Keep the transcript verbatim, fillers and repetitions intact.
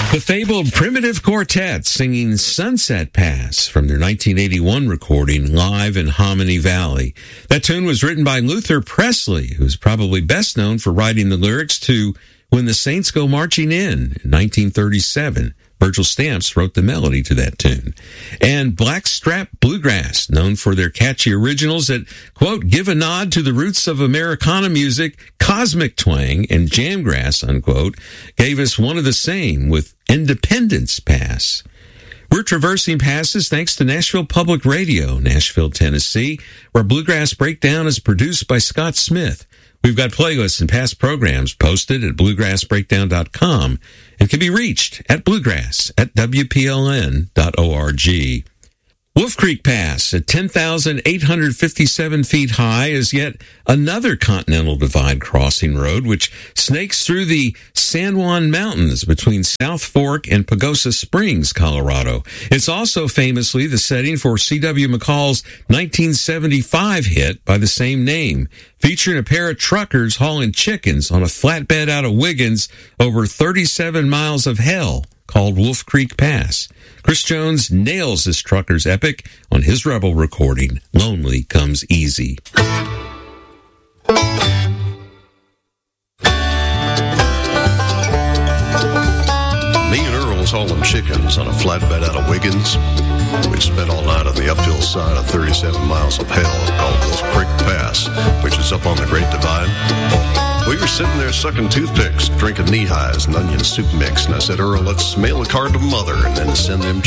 The fabled Primitive Quartet singing Sunset Pass from their nineteen eighty-one recording live in Hominy Valley. That tune was written by Luther Presley, who's probably best known for writing the lyrics to When the Saints Go Marching In in nineteen thirty-seven. Virgil Stamps wrote the melody to that tune. And Blackstrap Bluegrass, known for their catchy originals that, quote, give a nod to the roots of Americana music, cosmic twang, and jamgrass, unquote, gave us one of the same with Independence Pass. We're traversing passes thanks to Nashville Public Radio, Nashville, Tennessee, where Bluegrass Breakdown is produced by Scott Smith. We've got playlists and past programs posted at bluegrass breakdown dot com and can be reached at bluegrass at w p l n dot org. Wolf Creek Pass at ten thousand eight hundred fifty-seven feet high is yet another Continental Divide crossing road which snakes through the San Juan Mountains between South Fork and Pagosa Springs, Colorado. It's also famously the setting for C W McCall's nineteen seventy-five hit by the same name, featuring a pair of truckers hauling chickens on a flatbed out of Wiggins over thirty-seven miles of hell called Wolf Creek Pass. Chris Jones nails this trucker's epic on his Rebel recording, Lonely Comes Easy. Me and Earl was hauling chickens on a flatbed out of Wiggins. We'd spent all night on the uphill side of thirty-seven miles of hell called Wolf Creek Pass, which is up on the Great Divide. We were sitting there sucking toothpicks, drinking knee-highs and onion soup mix, and I said, Earl, let's mail a card to Mother and then send them